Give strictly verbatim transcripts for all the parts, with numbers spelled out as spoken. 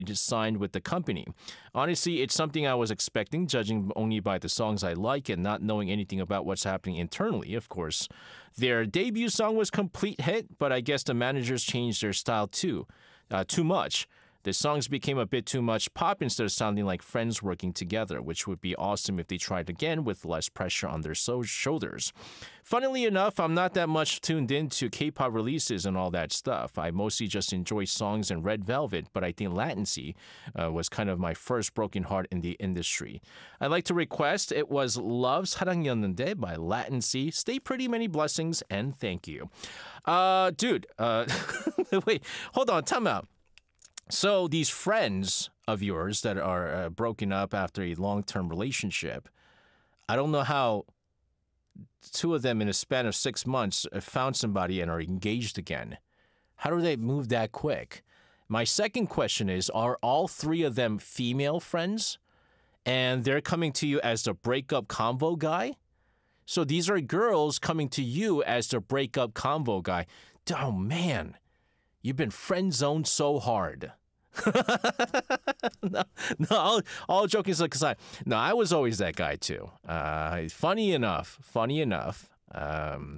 just signed with the company. Honestly, it's something I was expecting, judging only by the songs I like and not knowing anything about what's happening internally, of course. Their debut song was complete hit, but I guess the managers changed their style too, uh, too much. The songs became a bit too much pop instead of sounding like friends working together, which would be awesome if they tried again with less pressure on their so- shoulders. Funnily enough, I'm not that much tuned into K-pop releases and all that stuff. I mostly just enjoy songs and Red Velvet, but I think Latency uh, was kind of my first broken heart in the industry. I'd like to request it was Love 사랑이었는데 by Latency. Stay pretty, many blessings, and thank you. Uh, dude, uh, wait, hold on, time out. So these friends of yours that are uh, broken up after a long-term relationship, I don't know how two of them in a span of six months found somebody and are engaged again. How do they move that quick? My second question is, are all three of them female friends? And they're coming to you as the breakup convo guy? So these are girls coming to you as the breakup convo guy. Oh, man. You've been friend-zoned so hard. no, no all, all joking aside. No, I was always that guy too. Uh, funny enough, funny enough, um,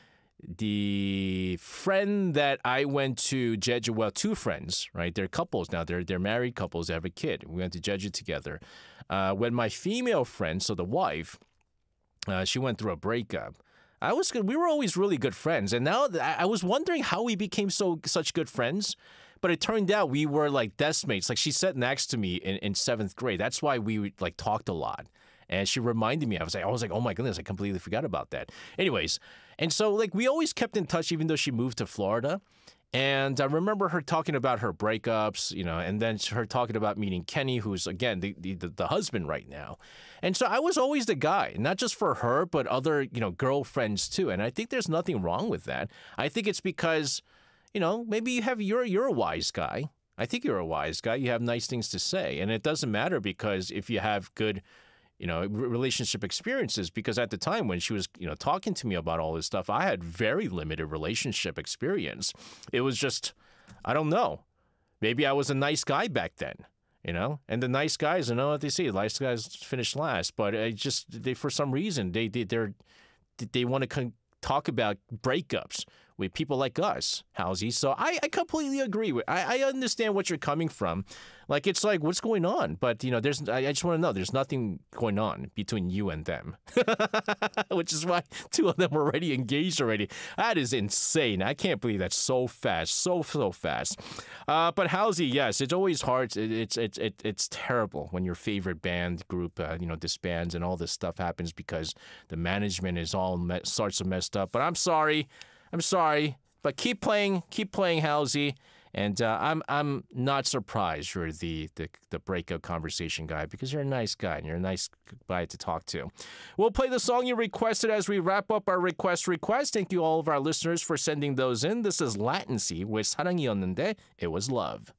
the friend that I went to Jeju, well, two friends, right? They're couples now. They're they're married couples. They have a kid. We went to Jeju together. Uh, when my female friend, so the wife, uh, she went through a breakup. I was good. We were always really good friends, and now I was wondering how we became so such good friends. But it turned out we were like deskmates. Like she sat next to me in, in seventh grade. That's why we like talked a lot. And she reminded me. I was like, I was like, oh my goodness, I completely forgot about that. Anyways, and so like we always kept in touch, even though she moved to Florida. And I remember her talking about her breakups, you know, and then her talking about meeting Kenny, who's again the, the the husband right now. And so I was always the guy, not just for her, but other, you know, girlfriends too. And I think there's nothing wrong with that. I think it's because, you know, maybe you have you're you're a wise guy. I think you're a wise guy. You have nice things to say, and it doesn't matter because if you have good, you know, relationship experiences. Because at the time when she was, you know, talking to me about all this stuff, I had very limited relationship experience. It was just, I don't know. Maybe I was a nice guy back then, you know. And the nice guys, I know what they say. Nice guys finish last, but I just they for some reason they they they're, they want to con- talk about breakups with people like us, Halsey. So I, I completely agree with. I, I understand what you're coming from. Like it's like what's going on, but you know, there's. I, I just want to know there's nothing going on between you and them, which is why two of them were already engaged already. That is insane. I can't believe that's so fast, so so fast. Uh, but Halsey, yes, it's always hard. It, it's it's it, it's terrible when your favorite band group, uh, you know, disbands and all this stuff happens because the management is all me- starts to messed up. But I'm sorry. I'm sorry, but keep playing, keep playing, Halsey. And uh, I'm I'm not surprised you're the, the the breakup conversation guy because you're a nice guy and you're a nice guy to talk to. We'll play the song you requested as we wrap up our request request. Thank you all of our listeners for sending those in. This is Latency with 사랑이었는데 It Was Love.